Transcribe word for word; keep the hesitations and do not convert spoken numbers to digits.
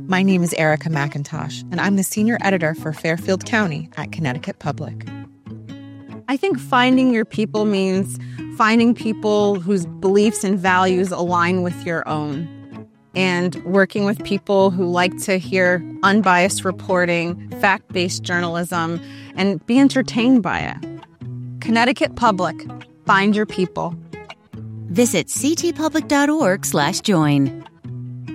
My name is Erica McIntosh, and I'm the senior editor for Fairfield County at Connecticut Public. I think finding your people means finding people whose beliefs and values align with your own, and working with people who like to hear unbiased reporting, fact-based journalism, and be entertained by it. Connecticut Public. Find your people. Visit ctpublic.org slash join.